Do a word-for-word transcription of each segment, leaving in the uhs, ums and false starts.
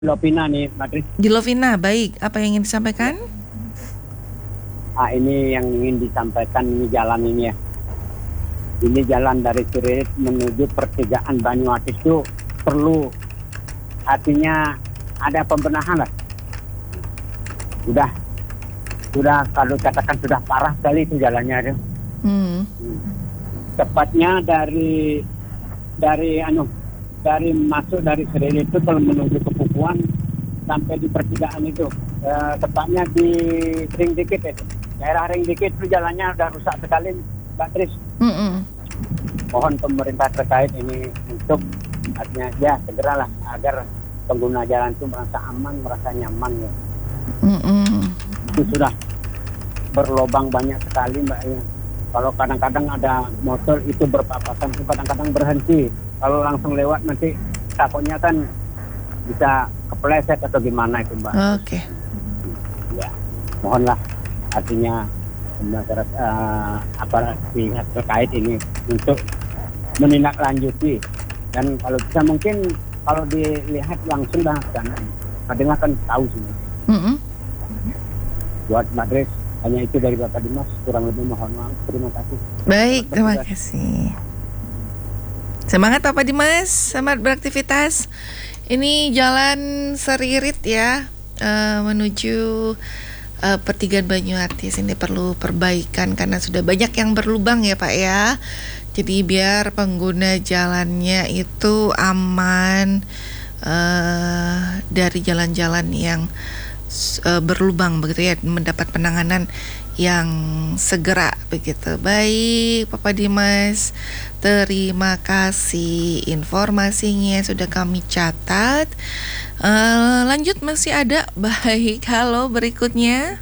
Lovina nih, Madrid. Di Lovina, baik. Apa yang ingin disampaikan? Ah, ini yang ingin disampaikan ini jalan ini ya. Ini jalan dari Cirit menuju pertigaan Banyuatis itu perlu, artinya ada pembenahan lah. Sudah, sudah kalau katakan sudah parah sekali itu jalannya itu. Hmm. Tepatnya dari dari anu dari masuk dari Cirit itu kalau menuju ke Pupuan sampai di pertigaan itu, eh, tepatnya di Ring Dikit itu. Daerah Ring Dikit itu jalannya udah rusak sekali, Mbak Tris. Mm-mm. Mohon pemerintah terkait ini untuk artinya ya segeralah agar pengguna jalan itu merasa aman, merasa nyaman ya. Mm-mm. Itu sudah berlobang banyak sekali, Mbak ya. Kalau kadang-kadang ada motor itu berpapasan, itu kadang-kadang berhenti. Kalau langsung lewat nanti takutnya kan bisa kepleset atau gimana itu, Mbak. Oke. Ya, mohonlah artinya masyarakat uh, aparat pihak terkait ini untuk menindaklanjuti, dan kalau bisa mungkin kalau dilihat langsung dah kan, kadang kan tahu semua. Mm-mm. Buat Madrid hanya itu dari Bapak Dimas, kurang lebih mohon maaf, terima kasih. Baik, terima kasih. Semangat Bapak Dimas, selamat beraktivitas. Ini jalan Seririt ya, uh, menuju uh, pertigaan Banyuatis. Ini perlu perbaikan karena sudah banyak yang berlubang ya Pak ya. Jadi biar pengguna jalannya itu aman uh, dari jalan-jalan yang uh, berlubang begitu ya, mendapat penanganan yang segera begitu. Baik Bapak Dimas, terima kasih informasinya sudah kami catat. Uh, lanjut masih ada. Baik, halo berikutnya.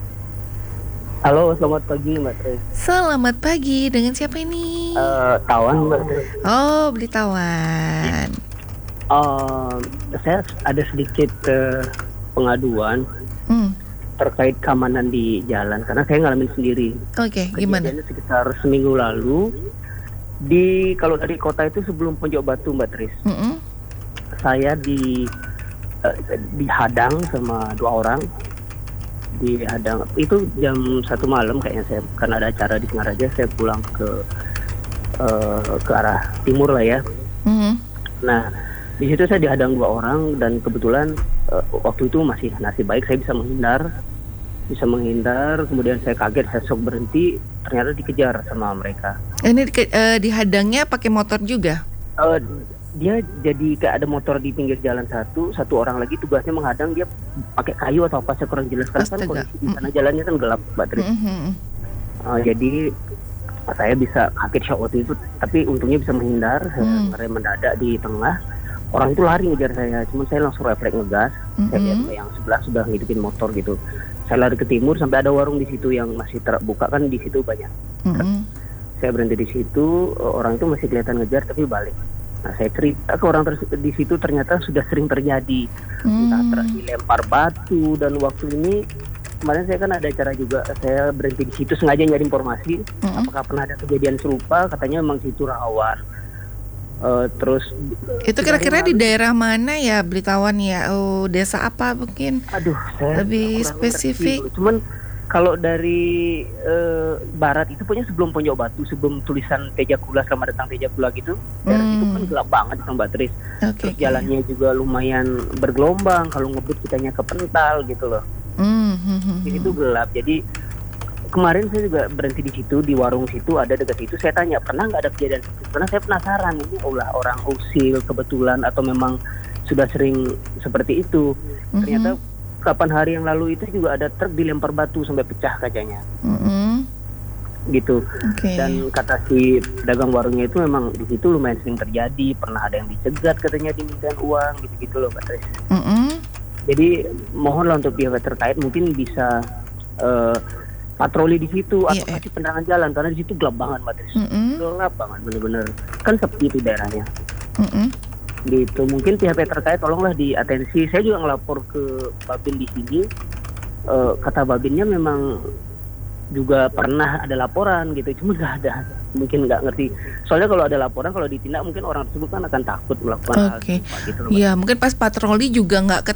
Halo, selamat pagi Mbak Tris. Selamat pagi, dengan siapa ini? Uh, tawan Mbak Tris. Oh, beli tawan. Uh, saya ada sedikit uh, pengaduan Hmm. terkait keamanan di jalan karena saya ngalamin sendiri. Oke, gimana? Kejadiannya sekitar seminggu lalu di kalau dari kota itu sebelum Pojok Batu Mbak Tris. Mm-mm. Saya di uh, dihadang sama dua orang. Dihadang itu jam satu malam kayaknya, saya karena ada acara di Singaraja, saya pulang ke uh, ke arah timur lah ya. Mm-hmm. Nah, di situ saya dihadang dua orang dan kebetulan uh, waktu itu masih nasib baik saya bisa menghindar, bisa menghindar. Kemudian saya kaget, saya shock berhenti, ternyata dikejar sama mereka. Ini di, uh, dihadangnya pakai motor juga? Uh, dia jadi kayak ada motor di pinggir jalan satu, satu orang lagi tugasnya menghadang, dia pakai kayu atau apa saya kurang jelas karena kan kondisi di sana jalannya kan gelap, Mbak Tri. Mm-hmm. Uh, jadi saya bisa kaget shock waktu itu, tapi untungnya bisa menghindar. Saya Mm. ngerem mendadak di tengah. Orang itu lari ngejar saya, cuman saya langsung refleks ngegas. Mm-hmm. Saya lihat yang sebelah sudah ngidupin motor gitu. Saya lari ke timur sampai ada warung di situ yang masih terbuka kan, di situ banyak. Mm-hmm. Saya berhenti di situ, orang itu masih kelihatan ngejar tapi balik. Nah, saya cerita ke orang ter- di situ, ternyata sudah sering terjadi. Mm. Entah ter- dilempar batu, dan waktu ini kemarin saya kan ada acara juga, saya berhenti di situ sengaja nyari informasi. Mm-hmm. Apakah pernah ada kejadian serupa? Katanya memang situ rawan. Uh, terus itu kira-kira di daerah mana ya, Blitawan ya? Oh, desa apa mungkin? Aduh, saya lebih spesifik. Ngerti. Cuman kalau dari uh, barat itu punya sebelum Pojok Batu, sebelum tulisan Tejakula, selamat datang Tejakula gitu, daerah hmm. itu kan gelap banget kan Mbak Tris. Okay, Terus okay. jalannya juga lumayan bergelombang, kalau ngebut kitanya kepental gitu loh. Mm-hmm. Di situ gelap, jadi kemarin saya juga berhenti di situ, di warung situ, ada dekat situ. Saya tanya, pernah nggak ada kejadian seperti itu? Karena saya penasaran, ini ulah orang usil kebetulan atau memang sudah sering seperti itu. Mm-hmm. Ternyata kapan hari yang lalu itu juga ada truk dilempar batu sampai pecah kacanya. Mm-hmm. Gitu. Okay. Dan kata si pedagang warungnya itu memang di situ lumayan sering terjadi. Pernah ada yang dicegat katanya dimintain uang, gitu-gitu loh Mbak Tris. Mm-hmm. Jadi mohonlah untuk pihak terkait mungkin bisa uh, patroli di situ atau yeah, kasih penerangan jalan karena di situ gelap banget Mbak Tris. Mm-hmm. Gelap banget bener-bener. Kan sepi itu daerahnya. Mm-hmm. Gitu. Mungkin pihak terkait tolonglah di atensi. Saya juga ngelapor ke Babin di sini. Uh, kata Babinnya memang juga pernah ada laporan gitu, cuma nggak ada mungkin nggak ngerti. Soalnya kalau ada laporan, kalau ditindak mungkin orang tersebut kan akan takut melakukan hal Oke. serupa gitu loh, Mbak. Ya, mungkin pas patroli juga nggak